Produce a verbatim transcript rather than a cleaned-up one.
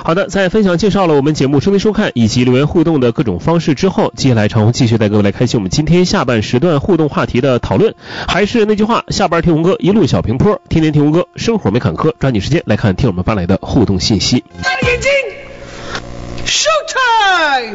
好的，在分享介绍了我们节目收听收看以及留言互动的各种方式之后，接下来常红继续带各位来开启我们今天下半时段互动话题的讨论。还是那句话，下班听红歌，一路小平坡，天天听红歌，生活没坎坷。抓紧时间来看听友们发来的互动信息。 大眼睛 ，Show time！